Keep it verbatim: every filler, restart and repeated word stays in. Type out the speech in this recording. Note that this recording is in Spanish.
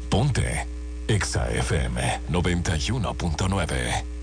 Ponte Exa F M noventa y uno punto nueve.